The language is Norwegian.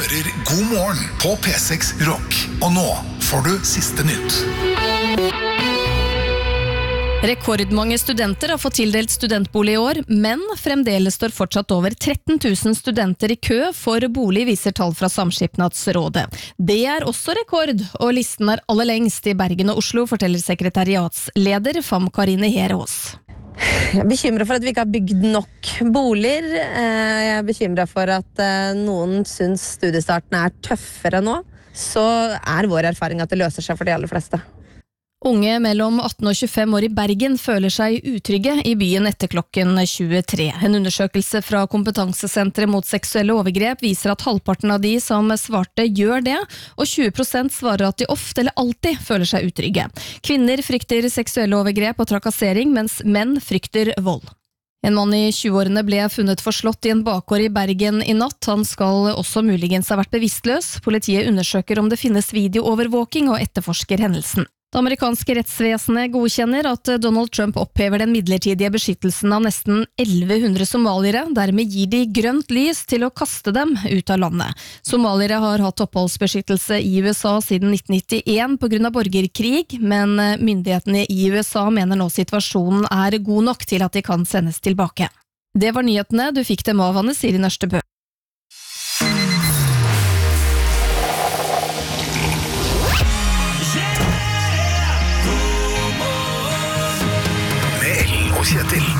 hører God morgen på P6 Rock. Og nå får du siste nytt. Rekordmange studenter har fått tildelt studentbolig i år, men fremdeles står fortsatt over 13 000 studenter i kø for bolig, viser tall fra Samskipnadsrådet. Det er også rekord, og listen er aller lengst i Bergen og Oslo, forteller sekretariatsleder Fam Karine Herås. Jeg er bekymret for at vi ikke har bygd nok boliger. Jeg er bekymret for at noen synes studiestarten er tøffere nå. Så er vår erfaring at det løser seg for de aller fleste. Unge mellom 18 og 25 år i Bergen føler seg utrygge i byen etter klokken 23. En undersøkelse fra Kompetansesenteret mot seksuelle overgrep viser at halvparten av de som svarte gjør det, og 20% svarer at de ofte eller alltid føler seg utrygge. Kvinner frykter seksuelle overgrep og trakassering, mens menn frykter vold. En mann i 20-årene ble funnet forslått i en bakgård i Bergen i natt. Han skal også muligens ha vært bevisstløs. Politiet undersøker om det finnes videoovervåking og etterforsker hendelsen. Det amerikanske rettsvesenet godkjenner at Donald Trump opphever den midlertidige beskyttelsen av nesten 1100 somaliere. Dermed gir de grønt lys til å kaste dem ut av landet. Somaliere har hatt oppholdsbeskyttelse i USA siden 1991 på grunn av borgerkrig, men myndighetene i USA mener nå situasjonen er god nok til at de kan sendes tilbake. Det var nyhetene. Du fikk dem av Anne Siri Nørstebø. Kjetil.